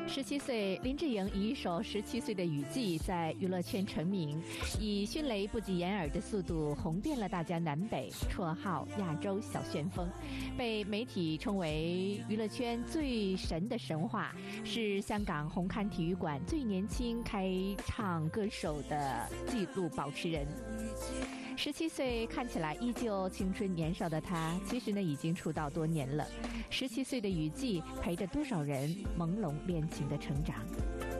17岁，林志颖以一首《17岁的雨季》在娱乐圈成名，以迅雷不及掩耳的速度红遍了大江南北，绰号亚洲小旋风，被媒体称为娱乐圈最神的神话，是香港红磡体育馆最年轻开唱歌手的纪录保持人。17岁看起来依旧青春年少的他，其实呢已经出道多年了。17岁的雨季陪着多少人朦胧恋情的成长。